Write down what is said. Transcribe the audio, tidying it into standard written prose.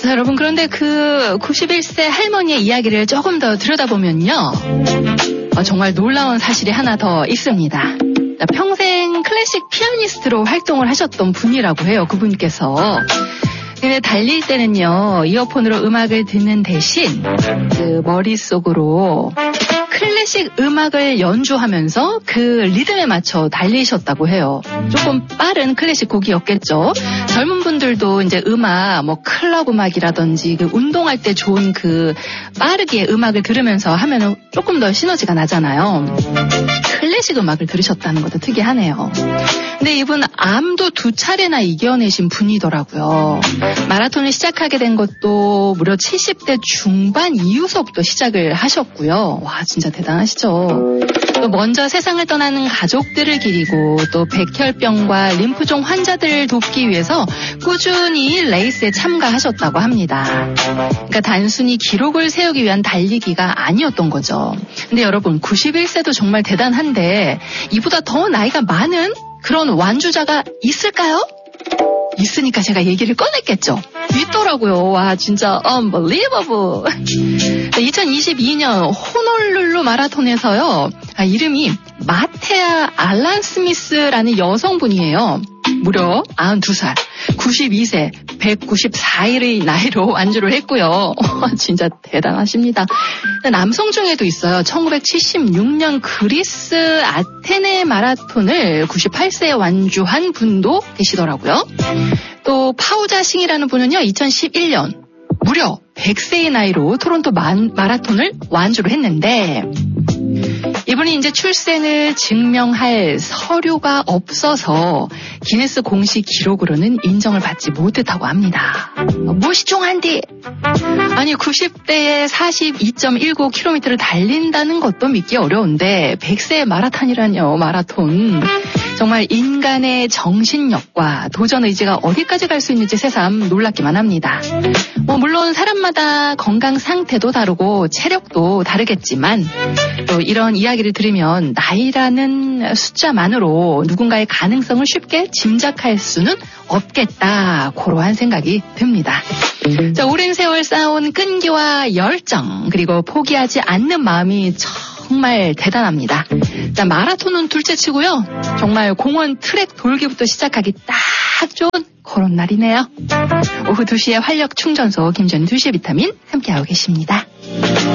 자, 여러분, 그런데 그 91세 할머니의 이야기를 조금 더 들여다보면요. 정말 놀라운 사실이 하나 더 있습니다. 평생 클래식 피아니스트로 활동을 하셨던 분이라고 해요. 그분께서. 근데 달릴 때는요, 이어폰으로 음악을 듣는 대신 그 머릿속으로 클래식 음악을 연주하면서 그 리듬에 맞춰 달리셨다고 해요. 조금 빠른 클래식 곡이었겠죠. 젊은 분들도 이제 음악, 클럽 음악이라든지 그 운동할 때 좋은 그 빠르게 음악을 들으면서 하면은 조금 더 시너지가 나잖아요. 클래식 음악을 들으셨다는 것도 특이하네요. 근데 이분 암도 2차례나 이겨내신 분이더라고요. 마라톤을 시작하게 된 것도 무려 70대 중반 이후서부터 시작을 하셨고요. 와, 진짜 대단하시죠. 또 먼저 세상을 떠나는 가족들을 기리고 또 백혈병과 림프종 환자들을 돕기 위해서 꾸준히 레이스에 참가하셨다고 합니다. 그러니까 단순히 기록을 세우기 위한 달리기가 아니었던 거죠. 근데 여러분, 91세도 정말 대단한데 이보다 더 나이가 많은 그런 완주자가 있을까요? 있으니까 제가 얘기를 꺼냈겠죠. 있더라고요. 와, 진짜 unbelievable. 2022년 호놀룰루 마라톤에서요. 이름이 마테아 알란 스미스라는 여성분이에요. 무려 92살, 92세, 194일의 나이로 완주를 했고요. 진짜 대단하십니다. 남성 중에도 있어요. 1976년 그리스 아테네 마라톤을 98세에 완주한 분도 계시더라고요. 또 파우자싱이라는 분은요, 2011년 무려 100세의 나이로 토론토 마라톤을 완주를 했는데, 이분이 이제 출생을 증명할 서류가 없어서 기네스 공식 기록으로는 인정을 받지 못했다고 합니다. 무시종한디! 아니, 90대에 42.19km를 달린다는 것도 믿기 어려운데 100세의 마라톤이라뇨, 마라톤. 정말 인간의 정신력과 도전 의지가 어디까지 갈 수 있는지 새삼 놀랍기만 합니다. 물론 사람마다 건강 상태도 다르고 체력도 다르겠지만 또 이런 이야기를 들으면 나이라는 숫자만으로 누군가의 가능성을 쉽게 짐작할 수는 없겠다, 그러한 생각이 듭니다. 자, 오랜 세월 쌓아온 끈기와 열정, 그리고 포기하지 않는 마음이 정말 대단합니다. 자, 마라톤은 둘째치고요. 정말 공원 트랙 돌기부터 시작하기 딱 좋은 그런 날이네요. 오후 2시에 활력 충전소 김전 2시의 비타민 함께하고 계십니다.